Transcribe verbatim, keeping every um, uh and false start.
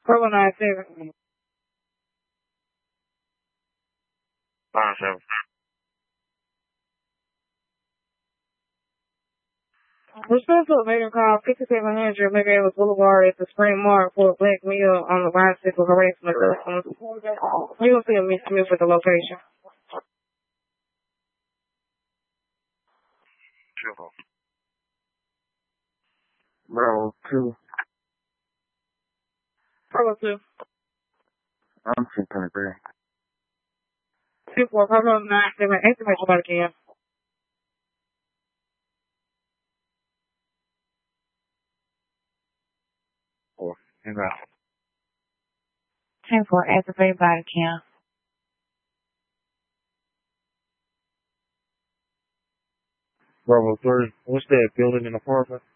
four one nine seven. Five seven. Response to a major call, fifty-seven hundred McGregor Boulevard at the Spring Mart for a black meal on the bicycle harassment. You will see a Miss Smith at the location. Sure. Bravo two. Bravo two. I'm two twenty-three. Two four, Bravo nine seven, estimate about again. Four. And out. ten four, activate body cam. Bravo three. What's that building in the apartment?